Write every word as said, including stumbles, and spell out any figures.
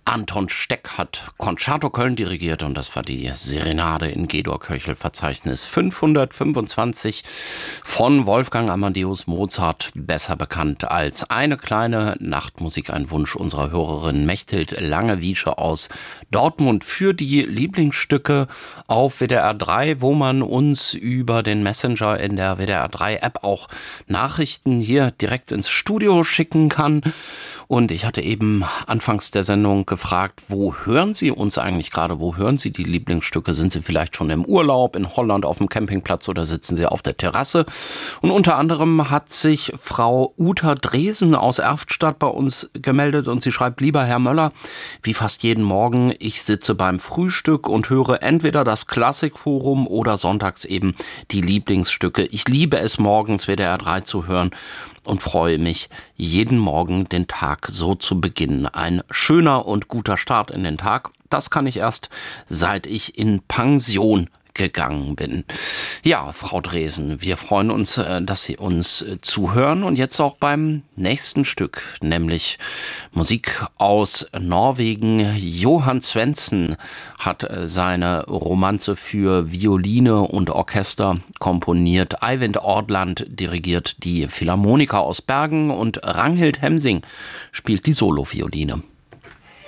Anton Steck hat Concerto Köln dirigiert und das war die Serenade in G-Dur-Köchel-Verzeichnis fünfhundertfünfundzwanzig von Wolfgang Amadeus Mozart, besser bekannt als Eine kleine Nachtmusik, ein Wunsch unserer Hörerin Mechthild Langewiesche aus Dortmund für die Lieblingsstücke auf W D R drei, wo man uns über den Messenger in der W D R drei App auch Nachrichten hier direkt ins Studio schicken kann. Und ich hatte eben anfangs der Sendung gefragt, wo hören Sie uns eigentlich gerade? Wo hören Sie die Lieblingsstücke? Sind Sie vielleicht schon im Urlaub in Holland auf dem Campingplatz oder sitzen Sie auf der Terrasse? Und unter anderem hat sich Frau Uta Dresen aus Erftstadt bei uns gemeldet und sie schreibt: Lieber Herr Möller, wie fast jeden Morgen, ich sitze beim Frühstück und höre entweder das Klassikforum oder sonntags eben die Lieblingsstücke. Ich liebe es, morgens W D R drei zu hören und freue mich, jeden Morgen den Tag so zu beginnen. Ein schöner und guter Start in den Tag. Das kann ich erst, seit ich in Pension gegangen bin. Ja, Frau Dresen, wir freuen uns, dass Sie uns zuhören und jetzt auch beim nächsten Stück, nämlich Musik aus Norwegen. Johann Svendsen hat seine Romanze für Violine und Orchester komponiert. Eivind Ordland dirigiert die Philharmoniker aus Bergen und Ragnhild Hemsing spielt die Solovioline.